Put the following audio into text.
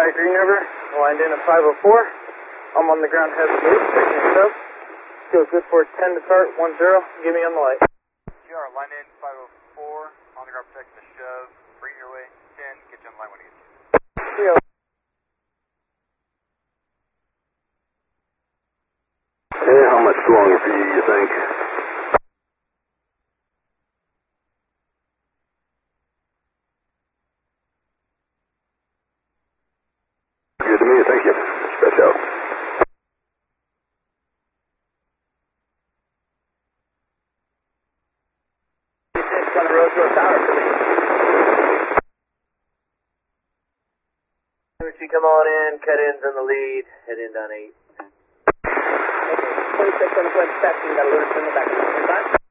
Green River, lined in at 504. I'm on the ground head of the loop, checking yourself. Feels good for 10 to start, 10, give me on the light. GR, line in 504, on the ground protecting the shove, bring your way, 10, get you on the line when you get you. Hey, how much longer for you think? Good to me, thank you. Stretch out. On the road to a power for me. You come on in, cut ins on the lead, head in on 8. Okay, 26 on the point, taxi, got a little in the back of the time.